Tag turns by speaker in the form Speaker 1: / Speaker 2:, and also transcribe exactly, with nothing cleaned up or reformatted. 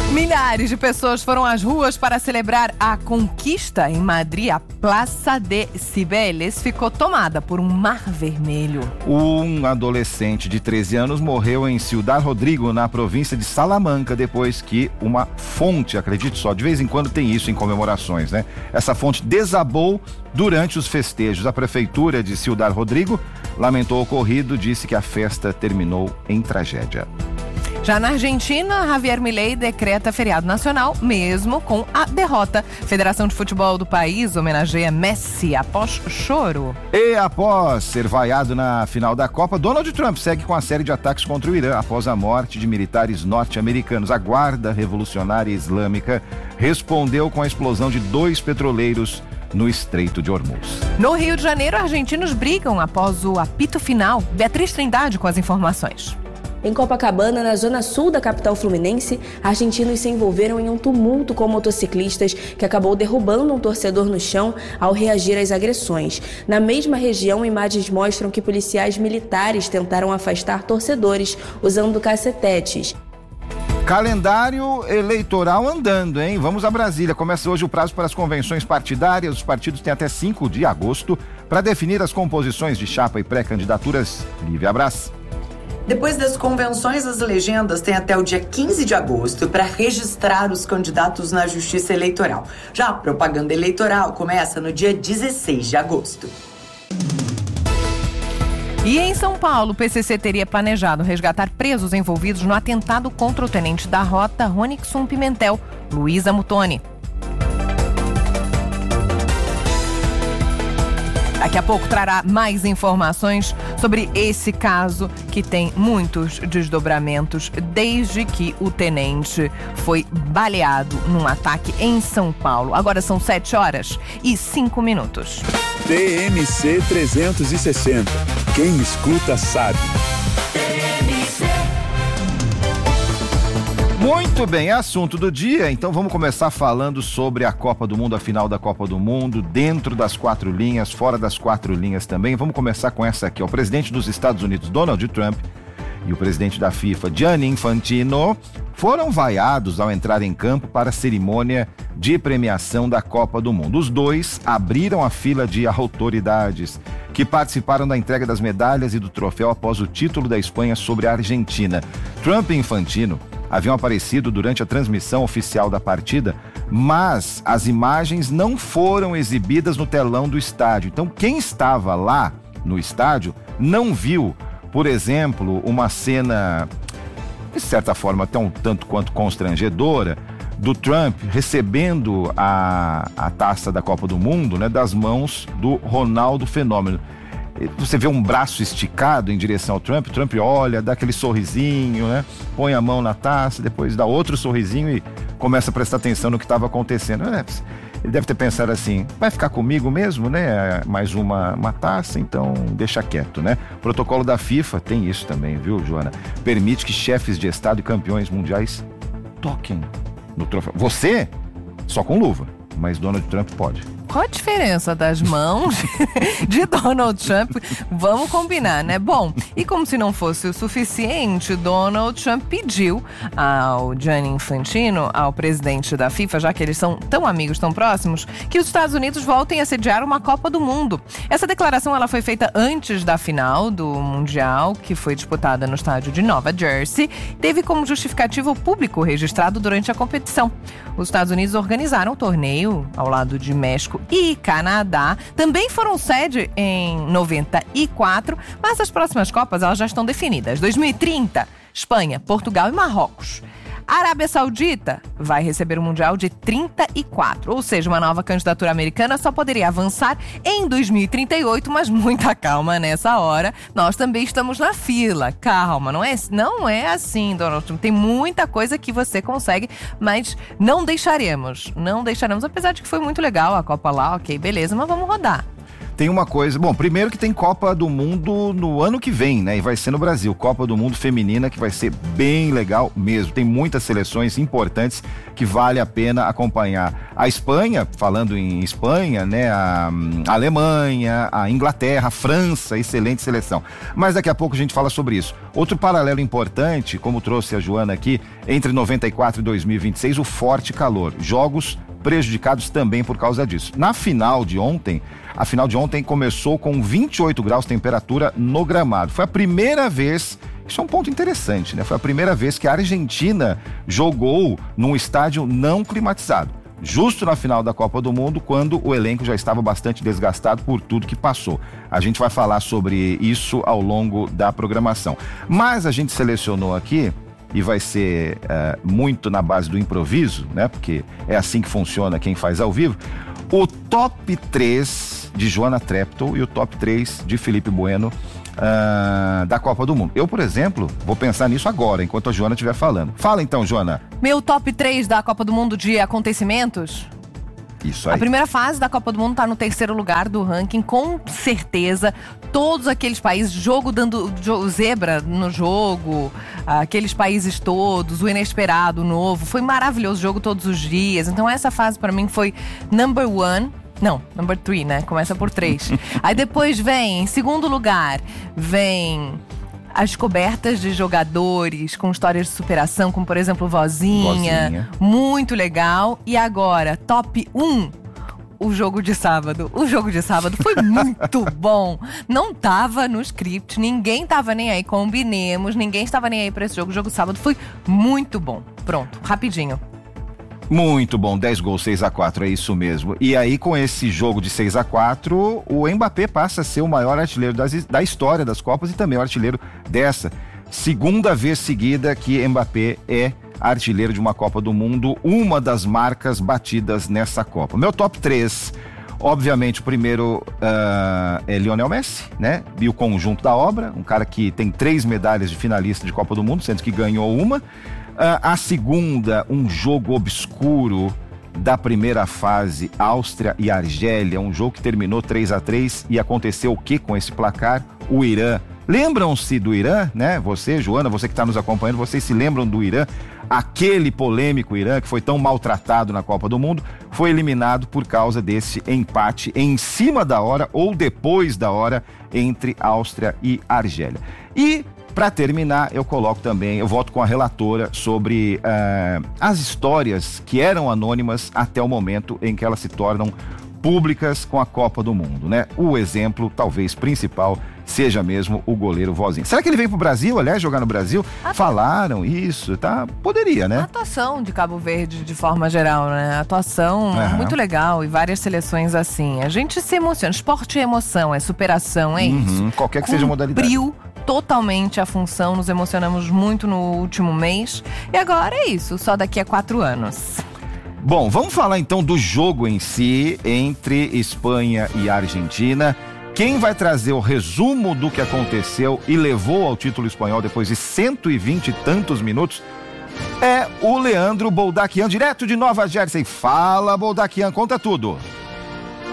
Speaker 1: Milhares de pessoas foram às ruas para celebrar a conquista em Madrid. A Plaça de Cibeles ficou tomada por um mar vermelho.
Speaker 2: Um adolescente de treze anos morreu em Ciudad Rodrigo, na província de Salamanca, depois que uma fonte, acredite só, de vez em quando tem isso em comemorações, né? Essa fonte desabou durante os festejos. A prefeitura de Ciudad Rodrigo lamentou o ocorrido, disse que a festa terminou em tragédia.
Speaker 1: Já na Argentina, Javier Milei decreta feriado nacional, mesmo com a derrota. Federação de Futebol do país homenageia Messi após choro.
Speaker 2: E após ser vaiado na final da Copa, Donald Trump segue com a série de ataques contra o Irã após a morte de militares norte-americanos. A Guarda Revolucionária Islâmica respondeu com a explosão de dois petroleiros no Estreito de Hormuz.
Speaker 1: No Rio de Janeiro, argentinos brigam após o apito final. Beatriz Trindade com as informações.
Speaker 3: Em Copacabana, na zona sul da capital fluminense, argentinos se envolveram em um tumulto com motociclistas que acabou derrubando um torcedor no chão ao reagir às agressões. Na mesma região, imagens mostram que policiais militares tentaram afastar torcedores usando cacetetes.
Speaker 2: Calendário eleitoral andando, hein? Vamos a Brasília. Começa hoje o prazo para as convenções partidárias. Os partidos têm até cinco de agosto para definir as composições de chapa e pré-candidaturas. Lívia Abraz.
Speaker 4: Depois das convenções, as legendas têm até o dia quinze de agosto para registrar os candidatos na Justiça Eleitoral. Já a propaganda eleitoral começa no dia dezesseis de agosto.
Speaker 1: E em São Paulo, o P C C teria planejado resgatar presos envolvidos no atentado contra o tenente da Rota, Ronixon Pimentel, Luísa Mutoni. Daqui a pouco trará mais informações sobre esse caso que tem muitos desdobramentos desde que o tenente foi baleado num ataque em São Paulo. Agora são sete horas e cinco minutos.
Speaker 5: T M C trezentos e sessenta. Quem escuta sabe.
Speaker 2: Muito bem, assunto do dia, então vamos começar falando sobre a Copa do Mundo, a final da Copa do Mundo, dentro das quatro linhas, fora das quatro linhas também. Vamos começar com essa aqui, ó. O presidente dos Estados Unidos, Donald Trump, e o presidente da FIFA, Gianni Infantino, foram vaiados ao entrar em campo para a cerimônia de premiação da Copa do Mundo. Os dois abriram a fila de autoridades que participaram da entrega das medalhas e do troféu após o título da Espanha sobre a Argentina. Trump e Infantino haviam aparecido durante a transmissão oficial da partida, mas as imagens não foram exibidas no telão do estádio. Então, quem estava lá no estádio não viu, por exemplo, uma cena, de certa forma, até um tanto quanto constrangedora, do Trump recebendo a, a taça da Copa do Mundo, né, das mãos do Ronaldo Fenômeno. Você vê um braço esticado em direção ao Trump, Trump olha, dá aquele sorrisinho, né? Põe a mão na taça, depois dá outro sorrisinho e começa a prestar atenção no que estava acontecendo. Ele deve ter pensado assim, vai ficar comigo mesmo, né? Mais uma, uma taça, então deixa quieto, né? O protocolo da FIFA tem isso também, viu, Joana? Permite que chefes de Estado e campeões mundiais toquem no troféu. Você, só com luva, mas Donald Trump pode.
Speaker 1: Qual a diferença das mãos de Donald Trump? Vamos combinar, né? Bom, e como se não fosse o suficiente, Donald Trump pediu ao Gianni Infantino, ao presidente da FIFA, já que eles são tão amigos, tão próximos, que os Estados Unidos voltem a sediar uma Copa do Mundo. Essa declaração ela foi feita antes da final do Mundial, que foi disputada no estádio de Nova Jersey. Teve como justificativa o público registrado durante a competição. Os Estados Unidos organizaram o torneio ao lado de México e Canadá, também foram sede em noventa e quatro, mas as próximas Copas elas já estão definidas. dois mil e trinta, Espanha, Portugal e Marrocos. A Arábia Saudita vai receber o Mundial de trinta e quatro, ou seja, uma nova candidatura americana só poderia avançar em dois mil e trinta e oito, mas muita calma nessa hora. Nós também estamos na fila. Calma, não é, não é assim, Donald Trump. Tem muita coisa que você consegue, mas não deixaremos. Não deixaremos, apesar de que foi muito legal a Copa lá, ok, beleza, mas vamos rodar.
Speaker 2: tem uma coisa... Bom, primeiro que tem Copa do Mundo no ano que vem, né? E vai ser no Brasil. Copa do Mundo feminina, que vai ser bem legal mesmo. Tem muitas seleções importantes que vale a pena acompanhar. A Espanha, falando em Espanha, né? A, a Alemanha, a Inglaterra, a França, excelente seleção. Mas daqui a pouco a gente fala sobre isso. Outro paralelo importante, como trouxe a Joana aqui, entre noventa e quatro e dois mil e vinte e seis, o forte calor. Jogos prejudicados também por causa disso. Na final de ontem, a final de ontem começou com vinte e oito graus de temperatura no gramado. Foi a primeira vez, isso é um ponto interessante, né? Foi a primeira vez que a Argentina jogou num estádio não climatizado. Justo na final da Copa do Mundo, quando o elenco já estava bastante desgastado por tudo que passou. A gente vai falar sobre isso ao longo da programação. Mas a gente selecionou aqui, e vai ser uh, muito na base do improviso, né? Porque é assim que funciona quem faz ao vivo. O top três de Joana Treptow e o top três de Felipe Bueno uh, da Copa do Mundo. Eu, por exemplo, vou pensar nisso agora, enquanto a Joana estiver falando. Fala então, Joana.
Speaker 1: Meu top três da Copa do Mundo de acontecimentos?
Speaker 2: Isso aí.
Speaker 1: A primeira fase da Copa do Mundo está no terceiro lugar do ranking, com certeza. Todos aqueles países, jogo dando jo, zebra no jogo, aqueles países todos, o inesperado, o novo. Foi maravilhoso o jogo todos os dias. Então essa fase para mim foi number one. Não, number three, né? Começa por três. Aí depois vem, em segundo lugar, vem as cobertas de jogadores com histórias de superação, como por exemplo Vozinha,
Speaker 2: Vozinha.
Speaker 1: Muito legal. E agora, top um, o jogo de sábado. O jogo de sábado foi muito bom. Não tava no script, ninguém tava nem aí, combinemos, ninguém estava nem aí pra esse jogo. O jogo de sábado foi muito bom. Pronto, rapidinho.
Speaker 2: Muito bom, dez gols, seis a quatro, é isso mesmo. E aí, com esse jogo de seis a quatro, o Mbappé passa a ser o maior artilheiro das, da história das Copas e também o artilheiro dessa. Segunda vez seguida que Mbappé é artilheiro de uma Copa do Mundo, uma das marcas batidas nessa Copa. Meu top três, obviamente, o primeiro uh, é Lionel Messi, né? E o conjunto da obra, um cara que tem três medalhas de finalista de Copa do Mundo, sendo que ganhou uma. Uh, a segunda, um jogo obscuro da primeira fase, Áustria e Argélia, um jogo que terminou três a três e aconteceu o que com esse placar? O Irã. Lembram-se do Irã, né? Você, Joana, você que está nos acompanhando, vocês se lembram do Irã? Aquele polêmico Irã que foi tão maltratado na Copa do Mundo, foi eliminado por causa desse empate em cima da hora ou depois da hora entre Áustria e Argélia. E para terminar, eu coloco também, eu voto com a relatora sobre uh, as histórias que eram anônimas até o momento em que elas se tornam públicas com a Copa do Mundo, né? O exemplo, talvez, principal seja mesmo o goleiro Vozinha. Será que ele veio pro Brasil, aliás, jogar no Brasil?
Speaker 1: Ah,
Speaker 2: Falaram isso, tá? Poderia, né?
Speaker 1: A atuação de Cabo Verde, de forma geral, né? A atuação
Speaker 2: Uhum.
Speaker 1: muito legal e várias seleções assim. A gente se emociona. Esporte é emoção, é superação, é
Speaker 2: Uhum,
Speaker 1: isso.
Speaker 2: qualquer que seja a modalidade.
Speaker 1: Cumpriu totalmente a função, nos emocionamos muito no último mês. E agora é isso, só daqui a quatro anos.
Speaker 2: Bom, vamos falar então do jogo em si entre Espanha e Argentina. Quem vai trazer o resumo do que aconteceu e levou ao título espanhol depois de cento e vinte e tantos minutos é o Leandro Boldaquian, direto de Nova Jersey. Fala, Boldaquian, conta tudo.